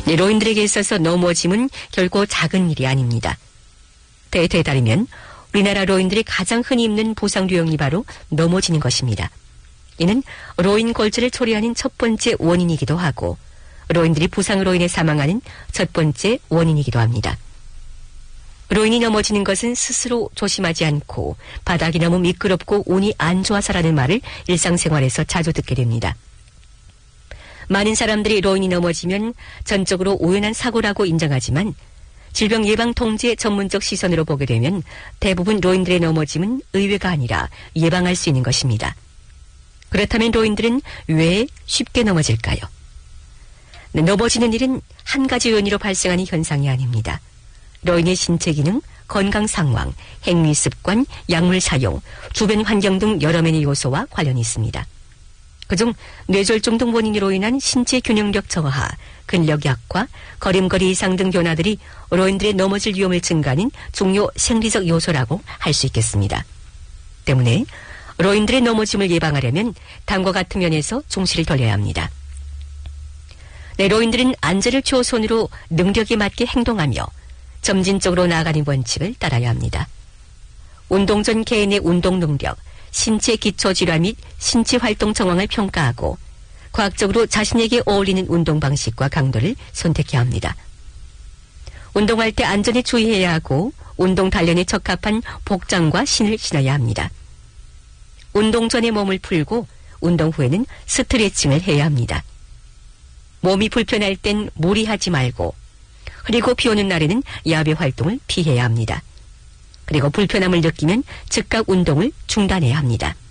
노인들에게 있어서 넘어짐은 결코 작은 일이 아닙니다. 데이터에 따르면 우리나라 노인들이 가장 흔히 입는 보상 유형이 바로 넘어지는 것입니다. 이는 노인 골절을 초래하는 첫 번째 원인이기도 하고 노인들이 부상으로 인해 사망하는 첫 번째 원인이기도 합니다. 노인이 넘어지는 것은 스스로 조심하지 않고 바닥이 너무 미끄럽고 운이 안 좋아서라는 말을 일상생활에서 자주 듣게 됩니다. 많은 사람들이 노인이 넘어지면 전적으로 우연한 사고라고 인정하지만 질병 예방 통제 전문적 시선으로 보게 되면 대부분 노인들의 넘어짐은 의외가 아니라 예방할 수 있는 것입니다. 그렇다면 노인들은 왜 쉽게 넘어질까요? 넘어지는 일은 한 가지 요인으로 발생하는 현상이 아닙니다. 노인의 신체 기능, 건강 상황, 행위 습관, 약물 사용, 주변 환경 등 여러 면의 요소와 관련이 있습니다. 그중 뇌졸중 등 원인으로 인한 신체 균형력 저하, 근력 약화, 걸음걸이 이상 등 변화들이 노인들의 넘어질 위험을 증가하는 중요 생리적 요소라고 할 수 있겠습니다. 때문에 노인들의 넘어짐을 예방하려면 다음과 같은 면에서 중시를 돌려야 합니다. 노인들은 안전을 최우선으로 능력에 맞게 행동하며 점진적으로 나아가는 원칙을 따라야 합니다. 운동 전 개인의 운동 능력, 신체 기초 질환 및 신체 활동 정황을 평가하고 과학적으로 자신에게 어울리는 운동 방식과 강도를 선택해야 합니다. 운동할 때 안전에 주의해야 하고 운동 단련에 적합한 복장과 신을 신어야 합니다. 운동 전에 몸을 풀고 운동 후에는 스트레칭을 해야 합니다. 몸이 불편할 땐 무리하지 말고 그리고 비 오는 날에는 야외 활동을 피해야 합니다. 그리고 불편함을 느끼면 즉각 운동을 중단해야 합니다.